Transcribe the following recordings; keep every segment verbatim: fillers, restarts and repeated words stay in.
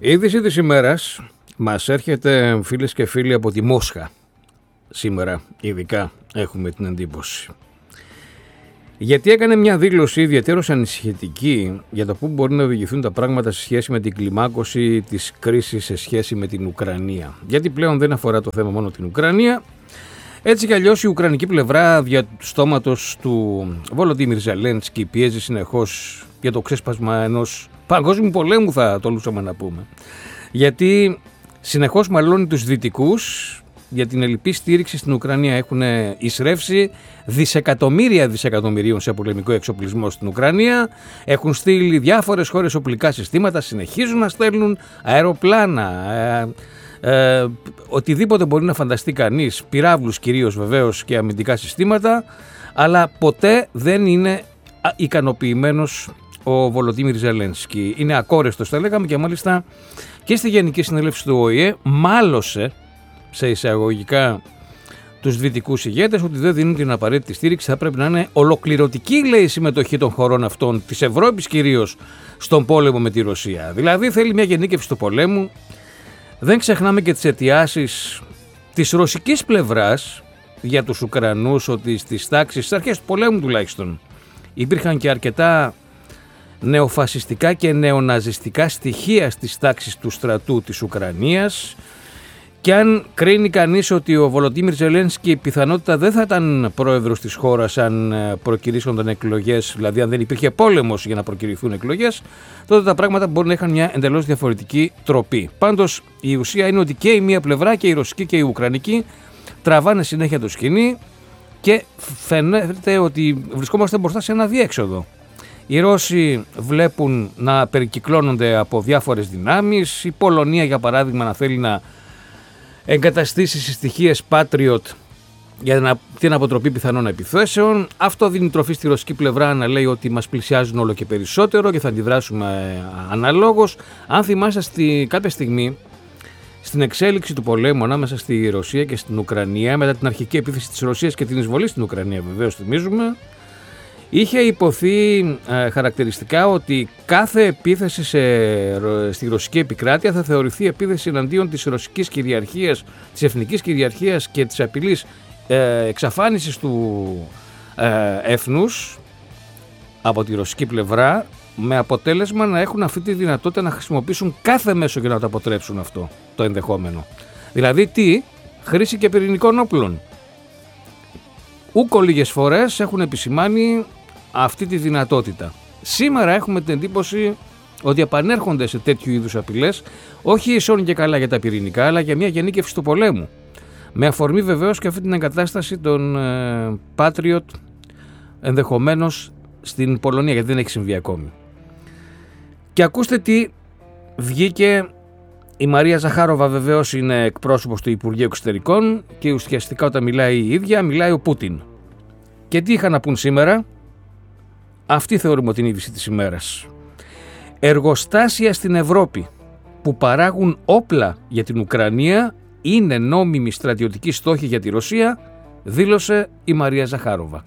Η είδηση της ημέρας μας έρχεται, φίλες και φίλοι, από τη Μόσχα. Σήμερα ειδικά έχουμε την εντύπωση. Γιατί έκανε μια δήλωση ιδιαίτερως ανησυχητική για το πού μπορεί να οδηγηθούν τα πράγματα σε σχέση με την κλιμάκωση της κρίσης σε σχέση με την Ουκρανία. Γιατί πλέον δεν αφορά το θέμα μόνο την Ουκρανία. Έτσι κι αλλιώς η ουκρανική πλευρά δια του στόματος του Βολοντίμιρ Ζελένσκι πιέζει συνεχώς για το ξέσπασμα ενός παγκόσμιου πολέμου, θα τολούσαμε να πούμε. Γιατί συνεχώς μαλώνει τους δυτικούς για την ελλειπή στήριξη στην Ουκρανία. Έχουν εισρεύσει δισεκατομμύρια δισεκατομμυρίων σε πολεμικό εξοπλισμό στην Ουκρανία. Έχουν στείλει διάφορες χώρες οπλικά συστήματα, συνεχίζουν να στέλνουν αεροπλάνα, ε, ε, οτιδήποτε μπορεί να φανταστεί κανείς, πυράβλους κυρίως βεβαίως και αμυντικά συστήματα, αλλά ποτέ δεν είναι ικανοποιημένος ο Βολοντίμιρ Ζελένσκι. Είναι ακόρεστος, θα λέγαμε, και μάλιστα και στη Γενική Συνέλευση του Ο Η Ε μάλωσε σε εισαγωγικά τους δυτικούς ηγέτες ότι δεν δίνουν την απαραίτητη στήριξη. Θα πρέπει να είναι ολοκληρωτική, λέει, η συμμετοχή των χωρών αυτών, της Ευρώπης κυρίως, στον πόλεμο με τη Ρωσία. Δηλαδή θέλει μια γενίκευση του πολέμου. Δεν ξεχνάμε και τις αιτιάσεις της ρωσικής πλευράς για τους Ουκρανούς, ότι στις τάξεις, στις αρχές του πολέμου τουλάχιστον, υπήρχαν και αρκετά νεοφασιστικά και νεοναζιστικά στοιχεία στις τάξεις του στρατού της Ουκρανίας. Και αν κρίνει κανείς ότι ο Βολοντίμιρ Ζελένσκι πιθανότητα δεν θα ήταν πρόεδρος της χώρας αν προκηρύσσονταν εκλογές, δηλαδή αν δεν υπήρχε πόλεμος για να προκηρυθούν εκλογές, τότε τα πράγματα μπορεί να είχαν μια εντελώς διαφορετική τροπή. Πάντως η ουσία είναι ότι και η μία πλευρά, και η ρωσική και η ουκρανική, τραβάνε συνέχεια το σκηνή και φαίνεται ότι βρισκόμαστε μπροστά σε ένα διέξοδο. Οι Ρώσοι βλέπουν να περικυκλώνονται από διάφορες δυνάμεις. Η Πολωνία, για παράδειγμα, να θέλει να εγκαταστήσει συστοιχίες Patriot για την αποτροπή πιθανών επιθέσεων. Αυτό δίνει τροφή στη ρωσική πλευρά να λέει ότι μας πλησιάζουν όλο και περισσότερο και θα αντιδράσουμε αναλόγως. Αν θυμάστε, στη, κάποια στιγμή στην εξέλιξη του πολέμου ανάμεσα στη Ρωσία και στην Ουκρανία, μετά την αρχική επίθεση της Ρωσίας και την εισβολή στην Ουκρανία, βεβαίως θυμίζουμε, είχε υποθεί ε, χαρακτηριστικά ότι κάθε επίθεση σε, στη ρωσική επικράτεια θα θεωρηθεί επίθεση εναντίον της ρωσικής κυριαρχίας, της εθνικής κυριαρχίας και της απειλής ε, εξαφάνισης του ε, έθνους από τη ρωσική πλευρά, με αποτέλεσμα να έχουν αυτή τη δυνατότητα να χρησιμοποιήσουν κάθε μέσο για να το αποτρέψουν αυτό το ενδεχόμενο. Δηλαδή τι? Χρήση και πυρηνικών όπλων. Ούκο λίγες φορές έχουν επισημάνει αυτή τη δυνατότητα. Σήμερα έχουμε την εντύπωση ότι επανέρχονται σε τέτοιου είδους απειλές, όχι ισόν και καλά για τα πυρηνικά, αλλά για μια γενίκευση του πολέμου. Με αφορμή βεβαίως και αυτή την εγκατάσταση των ε, Patriot ενδεχομένως στην Πολωνία, γιατί δεν έχει συμβεί ακόμη. Και ακούστε τι βγήκε. Η Μαρία Ζαχάροβα βεβαίως είναι εκπρόσωπος του Υπουργείου Εξωτερικών και ουσιαστικά όταν μιλάει η ίδια μιλάει ο Πούτιν. Και τι είχαν να πούν σήμερα? Αυτή θεωρούμε την είδηση της ημέρας. Εργοστάσια στην Ευρώπη που παράγουν όπλα για την Ουκρανία είναι νόμιμη στρατιωτική στόχη για τη Ρωσία, δήλωσε η Μαρία Ζαχάροβα.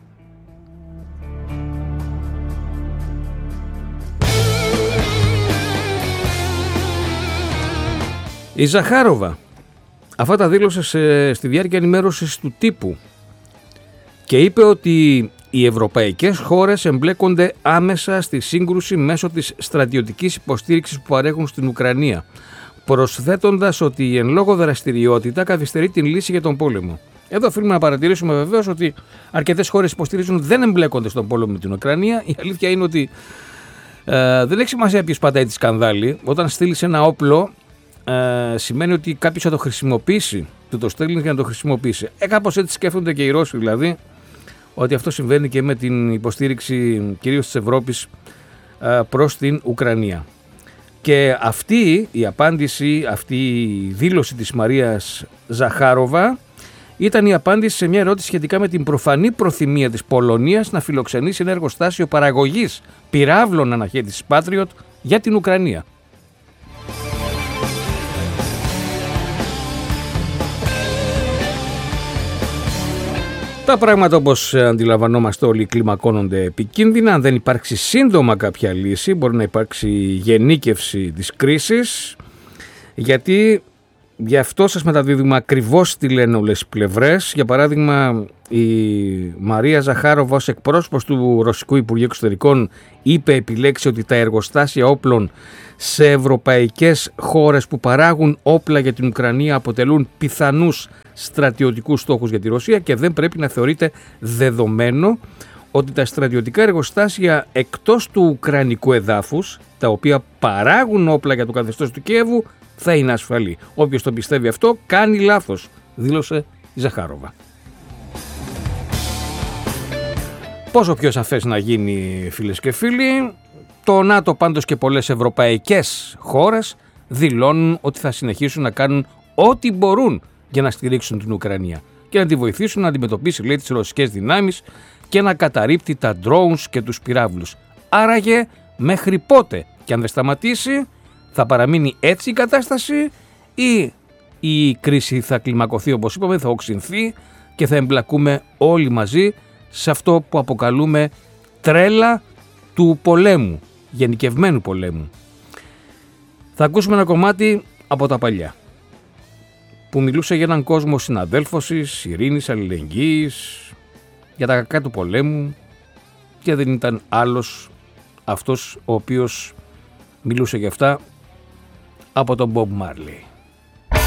Η Ζαχάροβα αυτά τα δήλωσε σε, στη διάρκεια ενημέρωσης του τύπου και είπε ότι οι ευρωπαϊκές χώρες εμπλέκονται άμεσα στη σύγκρουση μέσω της στρατιωτικής υποστήριξης που παρέχουν στην Ουκρανία, προσθέτοντας ότι η εν λόγω δραστηριότητα καθυστερεί την λύση για τον πόλεμο. Εδώ οφείλουμε να παρατηρήσουμε βεβαίως ότι αρκετές χώρες υποστηρίζουν δεν εμπλέκονται στον πόλεμο με την Ουκρανία. Η αλήθεια είναι ότι ε, δεν έχει σημασία ποιος πατάει τη σκανδάλη. Όταν στείλεις ένα όπλο, Ε, σημαίνει ότι κάποιος θα το χρησιμοποιήσει, του το στέλνει για να το χρησιμοποιήσει. Ε, κάπως έτσι σκέφτονται και οι Ρώσοι, δηλαδή, ότι αυτό συμβαίνει και με την υποστήριξη κυρίως της Ευρώπης ε, προς την Ουκρανία. Και αυτή η απάντηση, αυτή η δήλωση της Μαρίας Ζαχάροβα ήταν η απάντηση σε μια ερώτηση σχετικά με την προφανή προθυμία της Πολωνίας να φιλοξενήσει ένα εργοστάσιο παραγωγής πυράβλων αναχέτησης Patriot για την Ουκρανία. Τα πράγματα, όπως αντιλαμβανόμαστε όλοι, κλιμακώνονται επικίνδυνα. Αν δεν υπάρξει σύντομα κάποια λύση, μπορεί να υπάρξει γενίκευση της κρίσης. Γιατί γι' αυτό σας μεταδίδουμε ακριβώς τι λένε όλες οι πλευρές. Για παράδειγμα, η Μαρία Ζαχάροβα ως εκπρόσωπος του Ρωσικού Υπουργείου Εξωτερικών είπε επιλέξει ότι τα εργοστάσια όπλων σε ευρωπαϊκές χώρες που παράγουν όπλα για την Ουκρανία αποτελούν πιθανούς στρατιωτικούς στόχους για τη Ρωσία και δεν πρέπει να θεωρείται δεδομένο ότι τα στρατιωτικά εργοστάσια εκτός του ουκρανικού εδάφους, τα οποία παράγουν όπλα για το καθεστώς του Κιέβου, θα είναι ασφαλή. Όποιος το πιστεύει αυτό κάνει λάθος, δήλωσε η Ζαχάροβα. Πόσο πιο σαφές να γίνει, φίλες και φίλοι, το ΝΑΤΟ πάντως και πολλές ευρωπαϊκές χώρες δηλώνουν ότι θα συνεχίσουν να κάνουν ό,τι μπορούν για να στηρίξουν την Ουκρανία και να τη βοηθήσουν να αντιμετωπίσει, λέει, τις ρωσικές δυνάμεις και να καταρρίπτει τα drones και τους πυράβλους. Άραγε μέχρι πότε, και αν δεν σταματήσει, θα παραμείνει έτσι η κατάσταση ή η κρίση θα κλιμακωθεί, όπως είπαμε, θα οξυνθεί και θα εμπλακούμε όλοι μαζί σε αυτό που αποκαλούμε τρέλα του πολέμου, γενικευμένου πολέμου. Θα ακούσουμε ένα κομμάτι από τα παλιά που μιλούσε για έναν κόσμο συναδέλφωσης, ειρήνης, αλληλεγγύης, για τα κακά του πολέμου, και δεν ήταν άλλος αυτός ο οποίος μιλούσε για αυτά από τον Bob Marley.